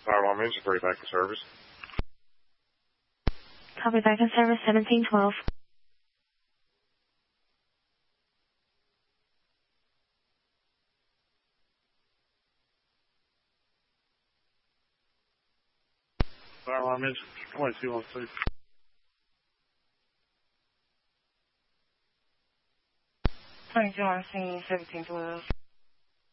Fire alarm engine 3 back in service. Copy, back in service, 1712. Fire alarm engine 2212. 22 on scene, 1712.